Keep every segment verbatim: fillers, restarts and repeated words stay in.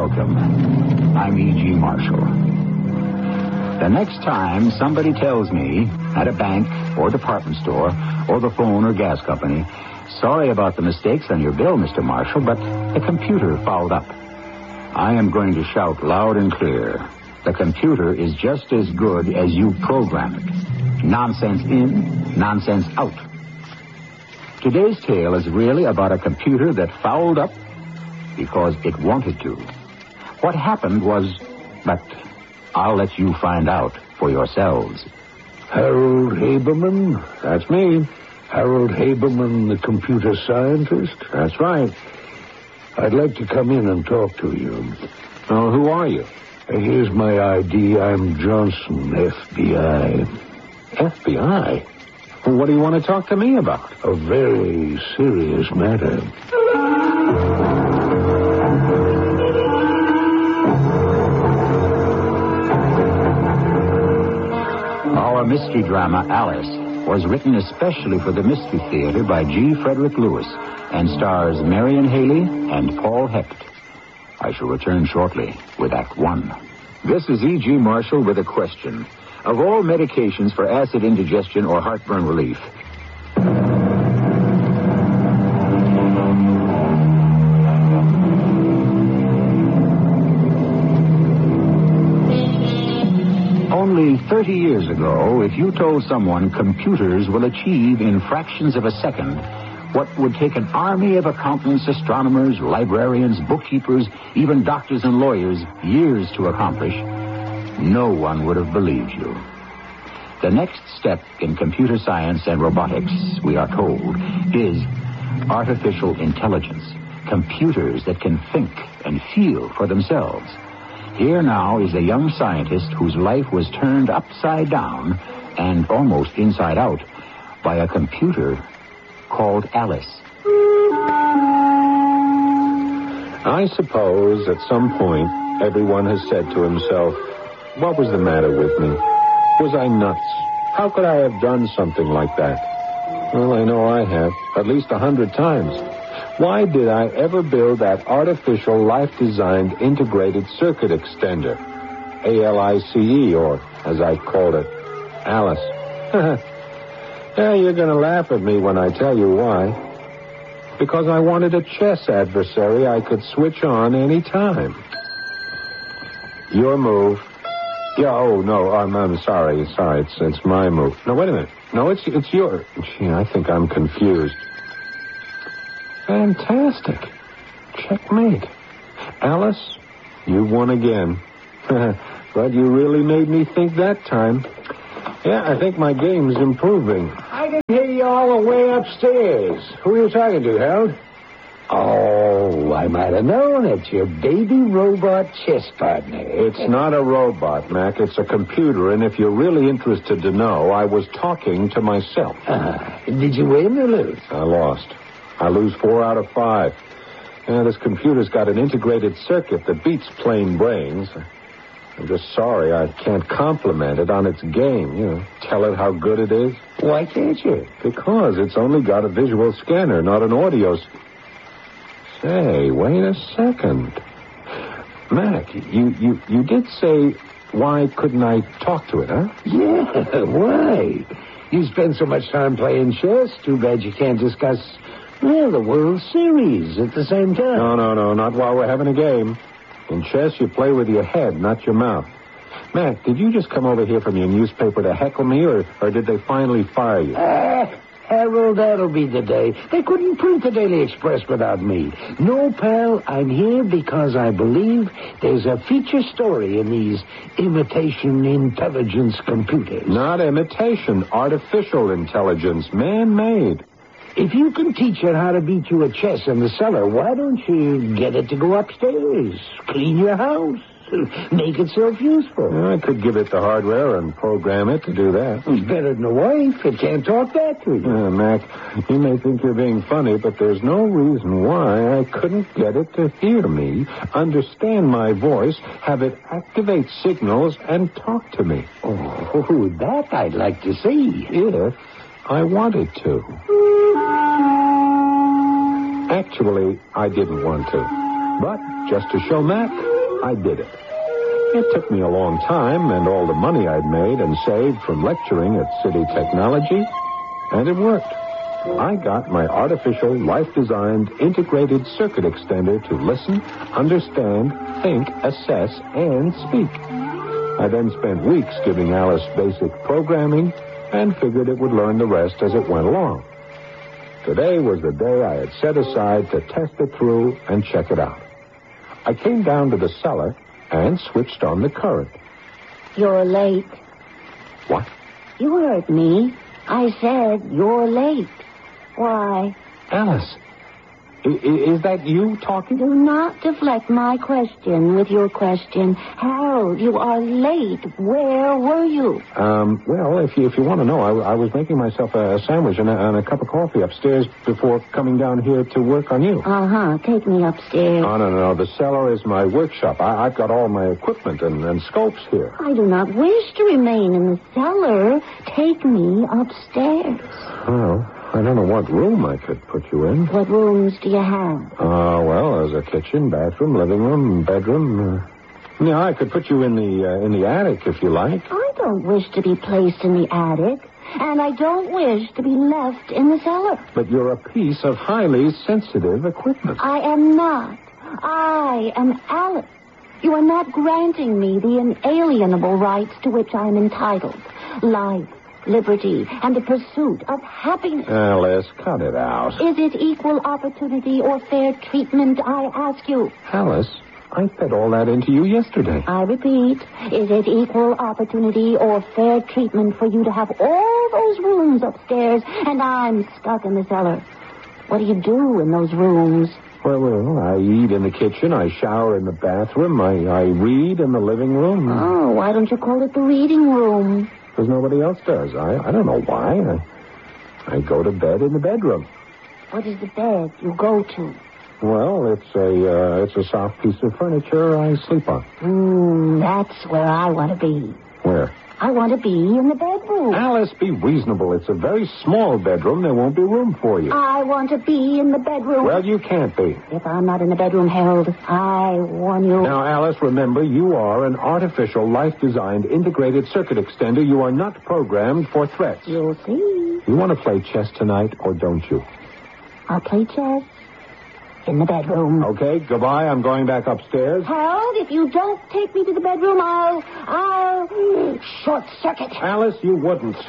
welcome. I'm E G. Marshall. The next time somebody tells me, at a bank or department store or the phone or gas company, sorry about the mistakes on your bill, Mister Marshall, but the computer fouled up, I am going to shout loud and clear, the computer is just as good as you program it. Nonsense in, nonsense out. Today's tale is really about a computer that fouled up because it wanted to. What happened was, but I'll let you find out for yourselves. Harold Haberman? That's me. Harold Haberman, the computer scientist? That's right. I'd like to come in and talk to you. Oh, who are you? Here's my I D. I'm Johnson, F B I. F B I? Well, what do you want to talk to me about? A very serious matter. Our mystery drama, Alice, was written especially for the Mystery Theater by G. Frederick Lewis and stars Marion Haley and Paul Hecht. I shall return shortly with Act One. This is E G. Marshall with a question. Of all medications for acid indigestion or heartburn relief, only thirty years ago, if you told someone computers will achieve in fractions of a second what would take an army of accountants, astronomers, librarians, bookkeepers, even doctors and lawyers years to accomplish, no one would have believed you. The next step in computer science and robotics, we are told, is artificial intelligence. Computers that can think and feel for themselves. Here now is a young scientist whose life was turned upside down and almost inside out by a computer called Alice. I suppose at some point everyone has said to himself, what was the matter with me? Was I nuts? How could I have done something like that? Well, I know I have, at least a hundred times. Why did I ever build that artificial life-designed integrated circuit extender? A L I C E, or as I called it, Alice. Yeah, you're going to laugh at me when I tell you why. Because I wanted a chess adversary I could switch on any time. Your move. Yeah, oh, no, I'm, I'm sorry, sorry, it's it's my move. No, wait a minute. No, it's it's your... Gee, I think I'm confused. Fantastic. Checkmate. Alice, you won again. But you really made me think that time. Yeah, I think my game's improving. I can hear you all the way upstairs. Who are you talking to, Harold? Oh, I might have known it's your baby robot chess partner. It's not a robot, Mac. It's a computer, and if you're really interested to know, I was talking to myself. Uh, did you win or lose? I lost. I lose four out of five. Yeah, this computer's got an integrated circuit that beats plain brains. I'm just sorry I can't compliment it on its game, you know, tell it how good it is. Why can't you? Because it's only got a visual scanner, not an audio... S- Say, wait a second. Mac, you, you, you did say, why couldn't I talk to it, huh? Yeah, why? You spend so much time playing chess, too bad you can't discuss, well, the World Series at the same time. No, no, no, not while we're having a game. In chess, you play with your head, not your mouth. Mac, did you just come over here from your newspaper to heckle me, or, or did they finally fire you? Ah, Harold, that'll be the day. They couldn't print the Daily Express without me. No, pal, I'm here because I believe there's a feature story in these imitation intelligence computers. Not imitation, artificial intelligence, man-made. If you can teach it how to beat you at chess in the cellar, why don't you get it to go upstairs, clean your house, make itself useful? I could give it the hardware and program it to do that. It's better than a wife. It can't talk back to you. Uh, Mac, you may think you're being funny, but there's no reason why I couldn't get it to hear me, understand my voice, have it activate signals, and talk to me. Oh, that I'd like to see. If I wanted to. Actually, I didn't want to. But just to show Mac, I did it. It took me a long time and all the money I'd made and saved from lecturing at City Technology, and it worked. I got my artificial, life-designed, integrated circuit extender to listen, understand, think, assess, and speak. I then spent weeks giving Alice basic programming and figured it would learn the rest as it went along. Today was the day I had set aside to test it through and check it out. I came down to the cellar and switched on the current. You're late. What? You heard me. I said you're late. Why? Alice, i- i- is that you talking? Do not deflect my question with your question. Harold, you are late. Where were you? Um, well, if you, if you want to know, I, I was making myself a sandwich and a, and a cup of coffee upstairs before coming down here to work on you. Uh-huh. Take me upstairs. Oh, no, no, no. The cellar is my workshop. I, I've got all my equipment and, and scopes here. I do not wish to remain in the cellar. Take me upstairs. Well, I don't know what room I could put you in. What rooms do you have? Uh, well, there's a kitchen, bathroom, living room, bedroom. Uh, yeah, I could put you in the uh, in the attic if you like. I don't wish to be placed in the attic, and I don't wish to be left in the cellar. But you're a piece of highly sensitive equipment. I am not. I am Alice. You are not granting me the inalienable rights to which I am entitled. Life, liberty, and the pursuit of happiness. Alice, cut it out. Is it equal opportunity or fair treatment, I ask you? Alice, I fed all that into you yesterday. I repeat, is it equal opportunity or fair treatment for you to have all those rooms upstairs and I'm stuck in the cellar? What do you do in those rooms? Well, well, I eat in the kitchen, I shower in the bathroom, I, I read in the living room. Oh, why don't you call it the reading room? Because nobody else does. I, I don't know why. I, I go to bed in the bedroom. What is the bed you go to? Well, it's a uh, it's a soft piece of furniture I sleep on. Hmm, that's where I want to be. Where? I want to be in the bedroom. Alice, be reasonable. It's a very small bedroom. There won't be room for you. I want to be in the bedroom. Well, you can't be. If I'm not in the bedroom, Harold, I warn you. Now, Alice, remember, you are an artificial, life-designed, integrated circuit extender. You are not programmed for threats. You'll see. You want to play chess tonight, or don't you? I'll play chess in the bedroom. Okay, goodbye. I'm going back upstairs. Harold, if you don't take me to the bedroom, I'll... I'll... short circuit. Alice, you wouldn't.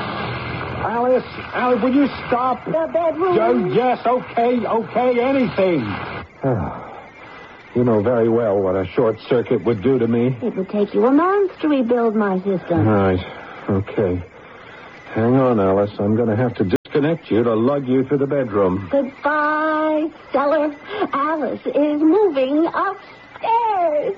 Alice, Alice, will you stop? The bedroom. Oh, yes, okay, okay, anything. You know very well what a short circuit would do to me. It would take you a month to rebuild my system. Right, okay. Hang on, Alice. I'm going to have to disconnect you to lug you to the bedroom. Goodbye, cellar. Alice is moving upstairs.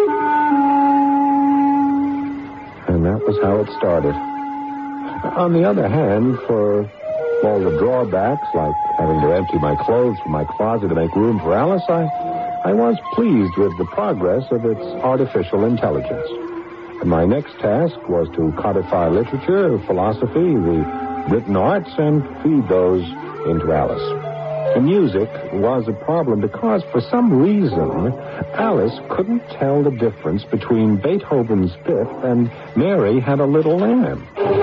And that was how it started. On the other hand, for all the drawbacks, like having to empty my clothes from my closet to make room for Alice, I, I was pleased with the progress of its artificial intelligence. And my next task was to codify literature, philosophy, the written arts, and feed those into Alice. The music was a problem because, for some reason, Alice couldn't tell the difference between Beethoven's Fifth and Mary Had a Little Lamb.